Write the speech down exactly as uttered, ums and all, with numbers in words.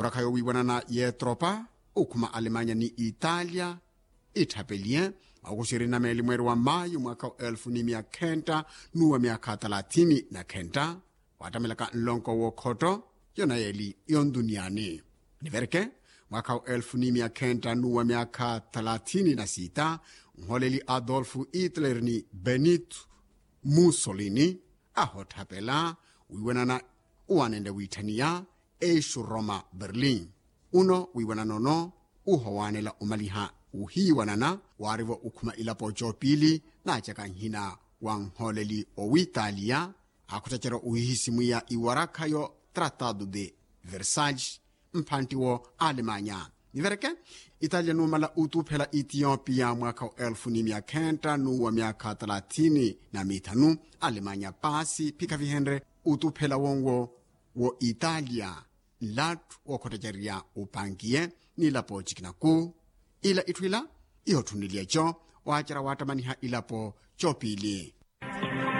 urakayo wiwanana ye tropa ukuma Alemanya ni Italia itapelien akushirini na meli mweri wa Mayu mwaka wa elfu ni mia kenda nuwa miaka thelathini na kenda watamelaka nlonko wokoto yona yeli yon duniani. Niverke mwaka wa elfu ni mia kenda nuwa miaka thelathini na sita mholeli Adolfu Hitler ni Benito Mussolini ahotapela wiwanana uanende witania eishu Roma Berlin uno wiwananono uhowanela umaliha uhiwanana warivo ukuma ilapo jopili na chaka nhina wangholeli o Italia akutachero uhisimuya iwarakayo Tratado de Versalles mpantiwo Alemanya. Nivereke Italia numala utupela Ethiopia mwaka wa elfu ni mia kenda nuwa miaka thelathini na mitanu Alemanya pasi pika vihenre utupela wongo wo Italia latu wakotajaria upangie nilapo chikinaku ila itwila iyo tunilia jo wachara watamaniha ilapo chopili.